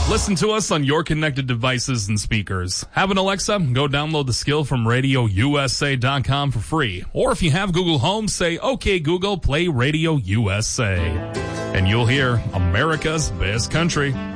Listen to us on your connected devices and speakers. Have an Alexa? Go download the skill from RadioUSA.com for free. Or if you have Google Home, say, "Okay, Google, play Radio USA." And you'll hear America's Best Country.